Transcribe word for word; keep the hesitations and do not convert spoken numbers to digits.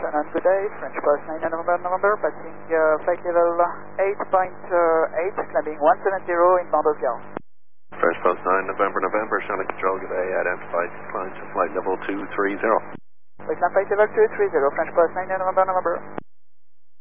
afternoon, good day. French Post nine November, November, passing uh, flight level eight point eight, climbing one seventy inbound Oscar. French Post nine November, November, Channel Control, good day. Identified climb to flight level two three zero. Westland flight level two three zero, French Post nine November, November.